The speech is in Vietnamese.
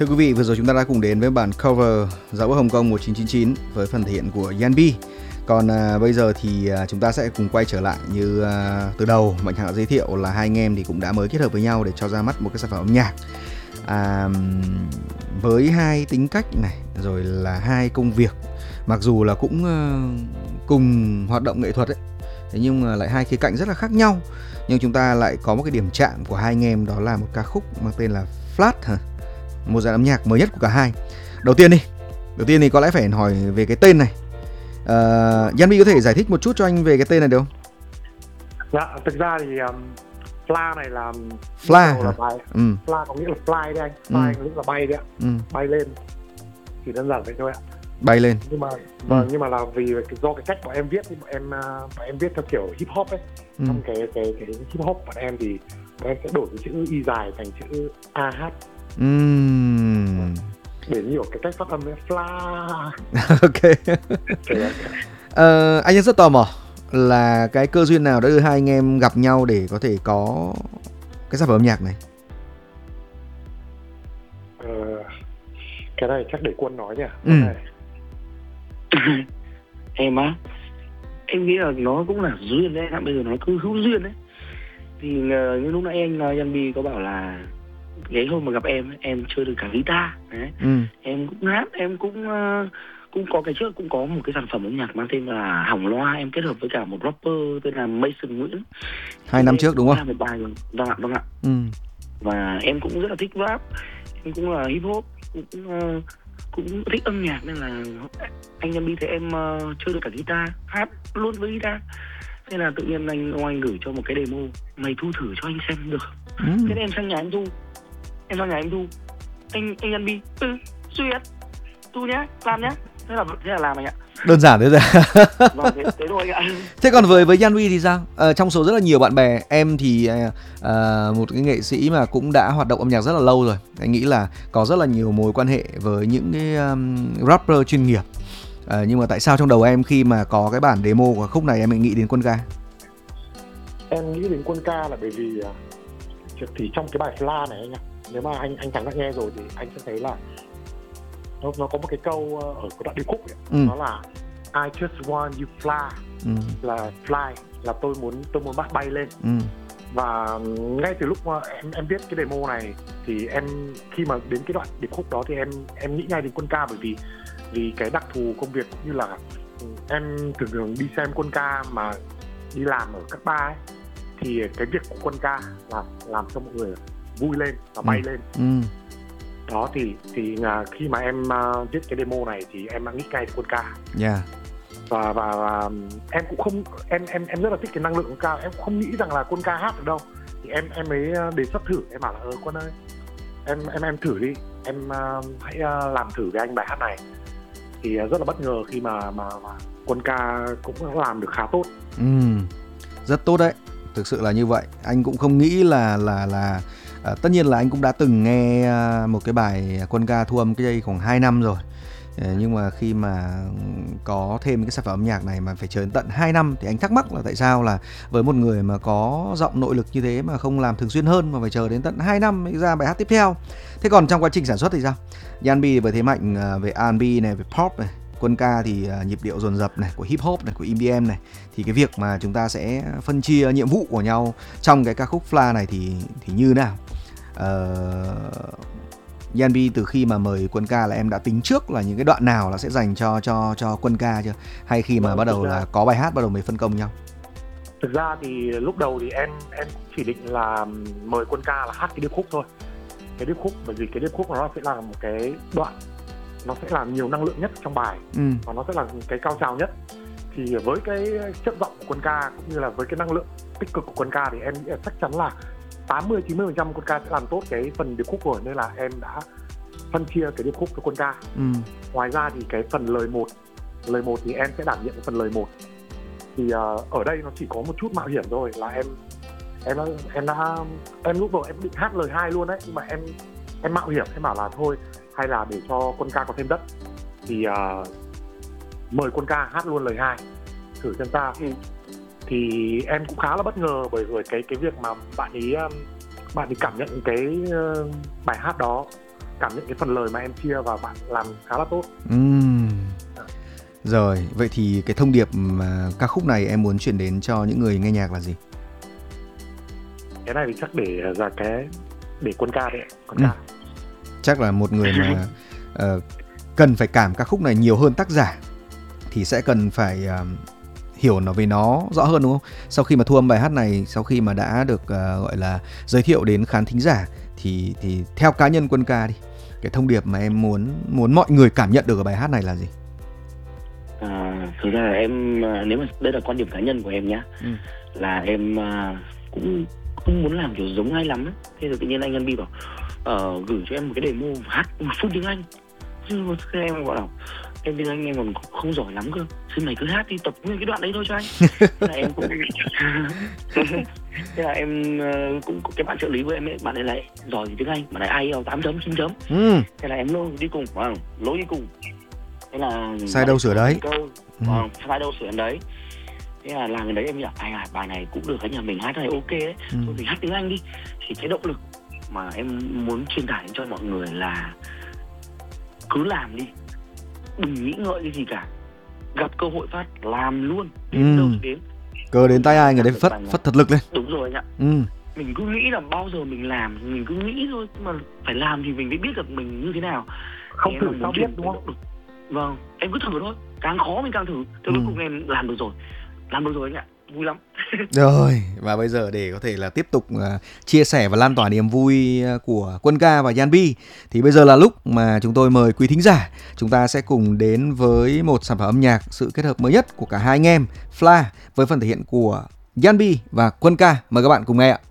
Thưa quý vị, vừa rồi chúng ta đã cùng đến với bản cover Dạo bước Hồng Kông 1999 với phần thể hiện của Yan B. Còn bây giờ thì chúng ta sẽ cùng quay trở lại như từ đầu Mạnh Hằng đã giới thiệu là hai anh em thì cũng đã mới kết hợp với nhau để cho ra mắt một cái sản phẩm âm nhạc. Với hai tính cách này, rồi là hai công việc, mặc dù là cũng cùng hoạt động nghệ thuật ấy, thế nhưng mà lại hai khía cạnh rất là khác nhau. Nhưng chúng ta lại có một cái điểm chạm của hai anh em, đó là một ca khúc mang tên là Flat hả? Một dàn âm nhạc mới nhất của cả hai. Đầu tiên thì có lẽ phải hỏi về cái tên này. Yan B có thể giải thích một chút cho anh về cái tên này được không? Dạ, thực ra thì Fla này là Fla là bài. Fla có nghĩa là fly đấy anh. Fly có nghĩa là bay đấy ạ. Bay lên. Chỉ đơn giản vậy thôi ạ. Bay lên. Nhưng mà là vì do cái cách bọn em viết thì bọn em viết theo kiểu hip hop ấy. Trong cái hip hop bọn em thì bọn em sẽ đổi cái chữ y dài thành chữ AH. Để hiểu cái cách phát âm ấy, Fla. Ok. Anh rất tò mò là cái cơ duyên nào đã đưa hai anh em gặp nhau để có thể có cái sản phẩm âm nhạc này? Cái này chắc để Quân nói nhỉ. Em á, em nghĩ là nó cũng là duyên đấy, bây giờ nó cứ hữu duyên đấy. Thì như lúc nãy anh Yan B có bảo là cái hôm mà gặp em chơi được cả guitar đấy. Em cũng hát, em cũng có cái trước cũng có một cái sản phẩm âm nhạc mang tên là Hỏng Loa, em kết hợp với cả một rapper tên là Mason Nguyễn. 2 năm trước đúng không? Một bài rồi. Vâng ạ. Và em cũng rất là thích rap, em cũng là hip hop, cũng thích âm nhạc, nên là anh Yan B thấy em chơi được cả guitar, hát luôn với guitar. Thế là tự nhiên anh gửi cho một cái demo, mày thu thử cho anh xem được. Thế nên em sang nhà em thu. Anh Yan B duyệt thu nhá, làm nhá. Thế là làm anh ạ. Đơn giản thế ra. Vâng, thế thôi anh ạ. Thế còn với Yan B thì sao? Trong số rất là nhiều bạn bè, em thì một cái nghệ sĩ mà cũng đã hoạt động âm nhạc rất là lâu rồi. Anh nghĩ là có rất là nhiều mối quan hệ với những cái rapper chuyên nghiệp. Nhưng mà tại sao trong đầu em khi mà có cái bản demo của khúc này em lại nghĩ đến Quân Ca? Em nghĩ đến Quân Ca là bởi vì thì trong cái bài Fla này anh ạ, nếu mà anh Thắng đã nghe rồi thì anh sẽ thấy là nó có một cái câu ở cái đoạn điệp khúc ấy, nó là I just want you fly, là fly là tôi muốn bắt bay lên. Và ngay từ lúc mà em viết cái demo này thì em khi mà đến cái đoạn điệp khúc đó thì em nghĩ ngay đến Quân Ca, bởi vì cái đặc thù công việc cũng như là em thường đi xem Quân Ca mà đi làm ở các bar ấy, thì cái việc của Quân Ca là làm cho mọi người vui lên và bay lên. Đó thì khi mà em viết cái demo này thì em đã nghĩ ngay đến Quân Ca. Và em cũng không em rất là thích cái năng lượng Quân Ca, em cũng không nghĩ rằng là Quân Ca hát được đâu. Thì em mới đề xuất thử, em bảo là Quân ơi, em thử đi, em hãy làm thử với anh bài hát này. Thì rất là bất ngờ khi mà Quân Ca cũng làm được khá tốt. Rất tốt đấy, thực sự là như vậy. Anh cũng không nghĩ là tất nhiên là anh cũng đã từng nghe một cái bài Quân Ca thu âm cái đây khoảng 2 năm rồi. Nhưng mà khi mà có thêm cái sản phẩm âm nhạc này mà phải chờ đến tận 2 năm thì anh thắc mắc là tại sao là với một người mà có giọng nội lực như thế mà không làm thường xuyên hơn mà phải chờ đến tận 2 năm mới ra bài hát tiếp theo. Thế còn trong quá trình sản xuất thì sao? Yan B với thế mạnh về R&B này, về pop này, Quân Ca thì nhịp điệu dồn dập này, của hip hop này, của EDM này, thì cái việc mà chúng ta sẽ phân chia nhiệm vụ của nhau trong cái ca khúc Fla này thì như nào? Yan B từ khi mà mời Quân Ca là em đã tính trước là những cái đoạn nào là sẽ dành cho Quân Ca chưa? Hay khi mà bắt đầu là có bài hát bắt đầu mới phân công nhau? Thực ra thì lúc đầu thì em chỉ định là mời Quân Ca là hát cái điệp khúc thôi. Cái điệp khúc, bởi vì cái điệp khúc nó sẽ là một cái đoạn, nó sẽ là nhiều năng lượng nhất trong bài, và nó sẽ là cái cao trào nhất. Thì với cái chất giọng của Quân Ca cũng như là với cái năng lượng tích cực của Quân Ca thì em nghĩ là chắc chắn là 80-90% Quân Ca sẽ làm tốt cái phần điệp khúc rồi, nên là em đã phân chia cái điệp khúc cho Quân Ca. Ngoài ra thì cái phần lời một thì em sẽ đảm nhiệm cái phần lời 1. Thì ở đây nó chỉ có một chút mạo hiểm thôi, là em lúc đầu em định hát lời 2 luôn đấy, nhưng mà em mạo hiểm, em bảo là thôi hay là để cho Quân Ca có thêm đất thì mời Quân Ca hát luôn lời 2 thử xem sao. Thì em cũng khá là bất ngờ bởi cái việc mà bạn ấy cảm nhận cái bài hát đó cảm nhận cái phần lời mà em chia và bạn làm khá là tốt. Rồi, vậy thì cái thông điệp mà ca khúc này em muốn chuyển đến cho những người nghe nhạc là gì? Cái này thì chắc để Quân Ca đấy, Quân Ca. Chắc là một người mà cần phải cảm ca khúc này nhiều hơn tác giả thì sẽ cần phải hiểu nó về nó rõ hơn, đúng không? Sau khi mà thu âm bài hát này, sau khi mà đã được gọi là giới thiệu đến khán thính giả thì theo cá nhân Quân Ca đi, cái thông điệp mà em muốn mọi người cảm nhận được ở bài hát này là gì? Thực ra là em, nếu mà đây là quan điểm cá nhân của em nhá, là em cũng không muốn làm kiểu giống ai lắm ấy. Thế rồi tự nhiên anh Bi bảo gửi cho em một cái demo hát full tiếng Anh. Thế em bảo là em tiếng Anh em còn không giỏi lắm cơ, xin mày cứ hát đi, tập nguyên cái đoạn đấy thôi cho anh. Thế là em cũng thế là em cũng cái bạn trợ lý của em ấy, bạn ấy lại giỏi tiếng Anh, bạn ấy IELTS 8 chấm 9 chấm. Thế là em lôi đi cùng, lỗi đi cùng. Thế là sai đâu sửa đấy. Sai đâu sửa em đấy. Thế là làm cái đấy em nghĩ là bài này cũng được, cái nhà mình hát này ok đấy, thôi mình hát tiếng Anh đi. Thì cái động lực mà em muốn truyền tải cho mọi người là cứ làm đi, đừng nghĩ ngợi cái gì cả, gặp cơ hội phát làm luôn, đến đâu thì đến, cờ đến tay ai người đấy phất thật lực lên. Đúng rồi anh ạ. Mình cứ nghĩ là bao giờ mình làm, mình cứ nghĩ thôi, nhưng mà phải làm thì mình mới biết được mình như thế nào. Không thử sao biết, đúng không? Vâng, em cứ thử thôi, càng khó mình càng thử. Tới cuối cùng em làm được rồi anh ạ, vui lắm. Rồi, và bây giờ để có thể là tiếp tục chia sẻ và lan tỏa niềm vui của Quân Ca và Yanbi, thì bây giờ là lúc mà chúng tôi mời quý thính giả, chúng ta sẽ cùng đến với một sản phẩm âm nhạc, sự kết hợp mới nhất của cả hai anh em Fla với phần thể hiện của Yanbi và Quân Ca. Mời các bạn cùng nghe ạ.